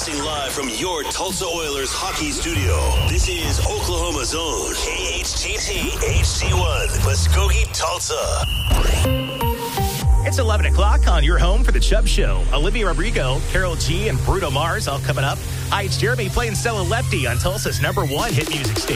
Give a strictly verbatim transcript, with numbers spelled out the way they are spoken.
Broadcasting live from your Tulsa Oilers hockey studio. This is Oklahoma Zone. K H T T H C one, Muskogee, Tulsa. It's eleven o'clock on your home for the Chubb Show. Olivia Rodrigo, Carol G, and Bruno Mars all coming up. Hi, it's Jeremy playing Stella Lefty on Tulsa's number one hit music station.